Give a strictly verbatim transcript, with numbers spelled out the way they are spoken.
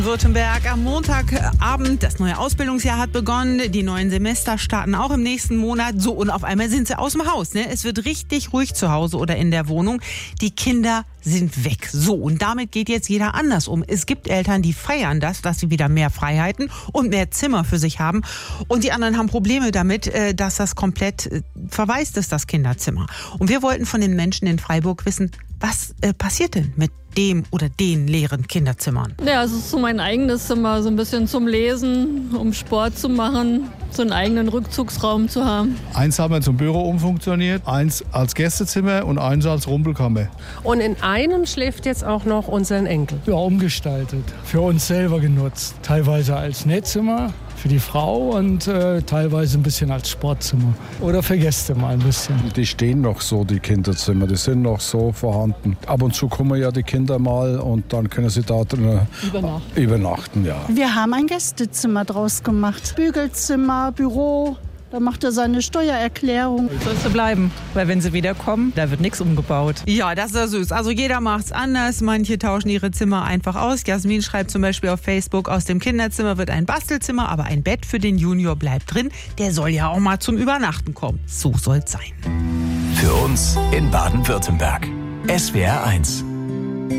Württemberg am Montagabend, das neue Ausbildungsjahr hat begonnen, die neuen Semester starten auch im nächsten Monat. So, und auf einmal sind sie aus dem Haus. Ne? Es wird richtig ruhig zu Hause oder in der Wohnung. Die Kinder sind weg. So, und damit geht jetzt jeder anders um. Es gibt Eltern, die feiern das, dass sie wieder mehr Freiheiten und mehr Zimmer für sich haben. Und die anderen haben Probleme damit, dass das komplett verwaist ist, das Kinderzimmer. Und wir wollten von den Menschen in Freiburg wissen, was äh, passiert denn mit dem oder den leeren Kinderzimmern? Ja, es ist so mein eigenes Zimmer, so ein bisschen zum Lesen, um Sport zu machen, so einen eigenen Rückzugsraum zu haben. Eins haben wir zum Büro umfunktioniert, eins als Gästezimmer und eins als Rumpelkammer. Und in einem schläft jetzt auch noch unser Enkel. Ja, umgestaltet, für uns selber genutzt. Teilweise als Nähzimmer für die Frau und äh, teilweise ein bisschen als Sportzimmer. Oder für Gäste mal ein bisschen. Die stehen noch so, die Kinderzimmer, die sind noch so vorhanden. Ab und zu kommen ja die Kinder mal und dann können sie da drin übernachten. übernachten ja. Wir haben ein Gästezimmer draus gemacht. Bügelzimmer, Büro. Da macht er seine Steuererklärung. Soll so bleiben, weil wenn sie wiederkommen, da wird nichts umgebaut. Ja, das ist ja süß. Also jeder macht's anders. Manche tauschen ihre Zimmer einfach aus. Jasmin schreibt zum Beispiel auf Facebook, aus dem Kinderzimmer wird ein Bastelzimmer, aber ein Bett für den Junior bleibt drin. Der soll ja auch mal zum Übernachten kommen. So soll's sein. Für uns in Baden-Württemberg. S W R eins.